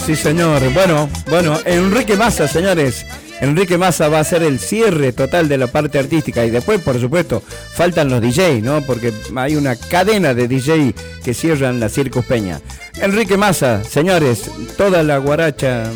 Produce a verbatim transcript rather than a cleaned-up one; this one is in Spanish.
sí señor. Bueno, bueno, Enrique Massa, señores. Enrique Massa va a hacer el cierre total de la parte artística y después, por supuesto, faltan los D J, ¿no? Porque hay una cadena de D J que cierran la Circus Peña. Enrique Massa, señores, toda la guaracha